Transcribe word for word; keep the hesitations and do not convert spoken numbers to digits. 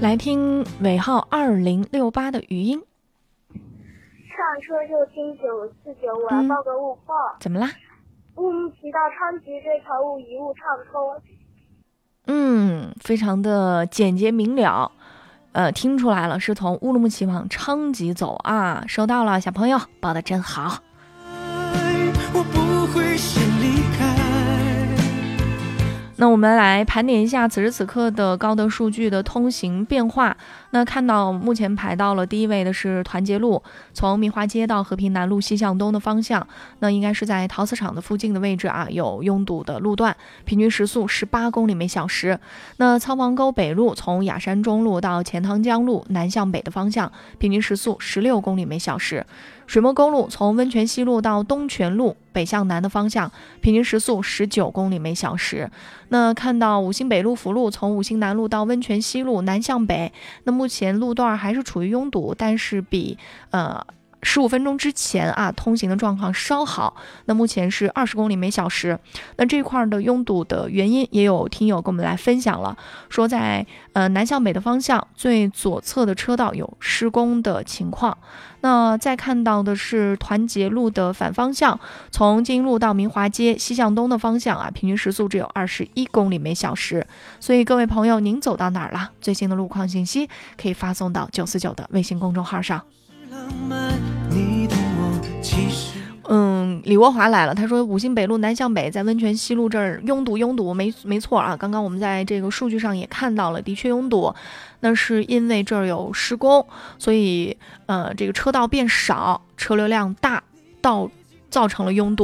来听尾号二零六八的语音。 上车就听九四九，我要报个误报。 嗯、怎么啦？ 乌木齐到昌吉这条路一路畅通。 嗯，非常的简洁明了。呃，听出来了，是从乌鲁木齐往昌吉走啊。收到了，小朋友报得真好。 我不会先离开。 那我们来盘点一下此时此刻的高德数据的通行变化。那看到目前排到了第一位的是团结路，从明华街到和平南路西向东的方向，那应该是在陶瓷厂的附近的位置啊，有拥堵的路段，平均时速十八公里每小时。那仓房沟北路从雅山中路到钱塘江路南向北的方向，平均时速十六公里每小时。水墨沟路从温泉西路到东泉路北向南的方向，平均时速十九公里每小时。那看到五星北路辅路从五星南路到温泉西路南向北，那目前路段还是处于拥堵，但是比呃十五分钟之前啊通行的状况稍好，那目前是二十公里每小时。那这块的拥堵的原因也有听友跟我们来分享了，说在呃南向北的方向最左侧的车道有施工的情况。那再看到的是团结路的反方向，从金路到明华街西向东的方向啊，平均时速只有二十一公里每小时。所以各位朋友，您走到哪儿了？最新的路况信息可以发送到九四九的微信公众号上。嗯，李国华来了，他说五星北路南向北在温泉西路这儿拥堵拥堵，没没错啊。刚刚我们在这个数据上也看到了，的确拥堵，那是因为这儿有施工，所以呃这个车道变少，车流量大，到造成了拥堵。